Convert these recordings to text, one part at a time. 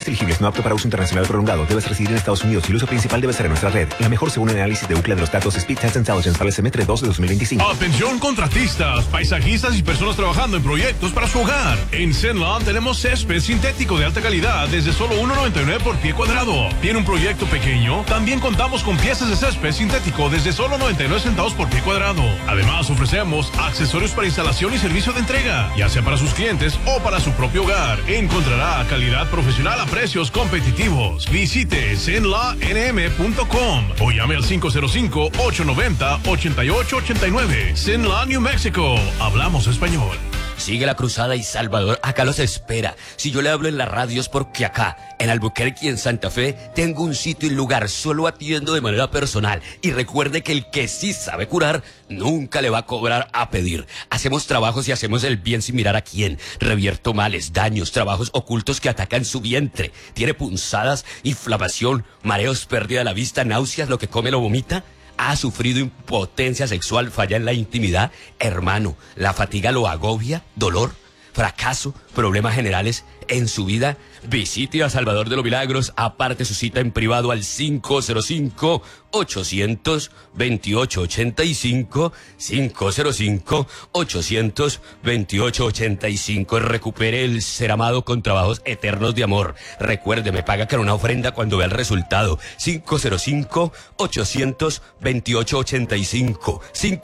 elegibles, no apto para uso internacional prolongado. Debes residir en Estados Unidos y el uso principal debe ser en nuestra red. La mejor según el análisis de UCLA de los datos Speed Test Intelligence para el semestre 2 de 2025. Atención contratistas, paisajistas y personas trabajando en proyectos para su hogar. En Zenland tenemos césped sintético de alta calidad desde solo $1.99 por pie cuadrado. ¿Tiene un proyecto pequeño? También contamos con piezas de césped sintético desde solo 99 centavos por pie cuadrado. Además ofrecemos accesorios para instalación y servicio de entrega, ya sea para sus clientes o para su propio hogar. Encontrará calidad profesional a precios competitivos. Visite zenlanm.com o llame al 505-890-8889. Zenland, New Mexico. Hablamos español. Sigue la cruzada y Salvador acá los espera. Si yo le hablo en la radio es porque acá, en Albuquerque y en Santa Fe, tengo un sitio y lugar, solo atiendo de manera personal. Y recuerde que el que sí sabe curar, nunca le va a cobrar a pedir. Hacemos trabajos y hacemos el bien sin mirar a quién. Revierto males, daños, trabajos ocultos que atacan su vientre. ¿Tiene punzadas, inflamación, mareos, pérdida de la vista, náuseas, lo que come lo vomita? ¿Ha sufrido impotencia sexual, falla en la intimidad? Hermano, ¿la fatiga lo agobia? ¿Dolor? ¿Fracaso? ¿Problemas generales en su vida? Visite a Salvador de los Milagros, aparte su cita en privado al 505-828-85, 505-828-85. Recupere el ser amado con trabajos eternos de amor. Recuerde, me paga con una ofrenda cuando vea el resultado. 505-828-85,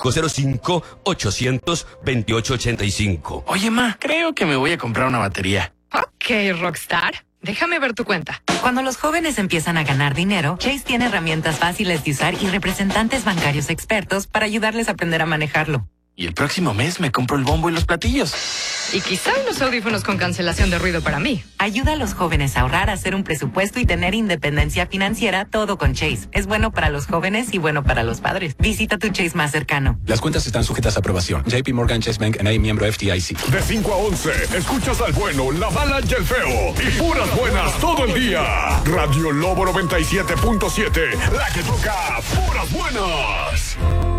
505-828-85. Oye, ma, creo que me voy a comprar una batería. Ok, Rockstar. Déjame ver tu cuenta. Cuando los jóvenes empiezan a ganar dinero, Chase tiene herramientas fáciles de usar y representantes bancarios expertos para ayudarles a aprender a manejarlo. Y el próximo mes me compro el bombo y los platillos. Y quizá unos audífonos con cancelación de ruido para mí. Ayuda a los jóvenes a ahorrar, a hacer un presupuesto y tener independencia financiera, todo con Chase. Es bueno para los jóvenes y bueno para los padres. Visita tu Chase más cercano. Las cuentas están sujetas a aprobación. JP Morgan Chase Bank N.A., miembro FDIC. De 5 a 11, escuchas al bueno, la mala y el feo. Y puras buenas todo el día. Radio Lobo 97.7, la que toca puras buenas.